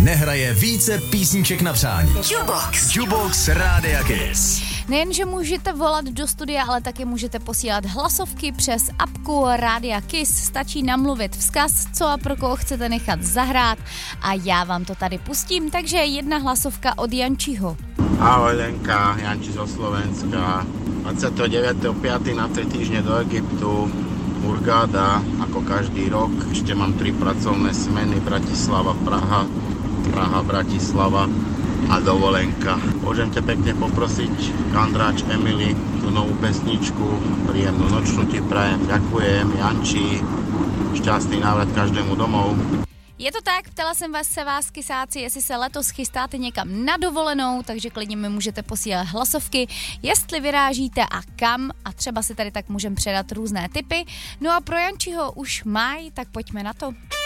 nehraje více písniček na přání. Jukebox Rádia Kiss. Nejenže můžete volat do studia, ale taky můžete posílat hlasovky přes apku Rádia Kiss. Stačí namluvit vzkaz, co a pro koho chcete nechat zahrát a já vám to tady pustím. Takže jedna hlasovka od Jančiho. Ahoj Lenka, Janči zo Slovenska. 29.5. na 3 týždne do Egyptu. Hurgáda, ako každý rok. Ešte mám 3 pracovné smeny. Bratislava, Praha, Bratislava a dovolenka. Môžem ťa pekne poprosiť, Kandráč Emily, tú novú pesničku. Príjemnú nočnú ti prajem. Ďakujem, Janči. Šťastný návrat každému domov. Je to tak, ptala jsem vás kysáci, jestli se letos chystáte někam na dovolenou, takže klidně mi můžete posílat hlasovky, jestli vyrážíte a kam a třeba si tady tak můžeme předat různé tipy. No a pro Jančiho už máj, tak pojďme na to.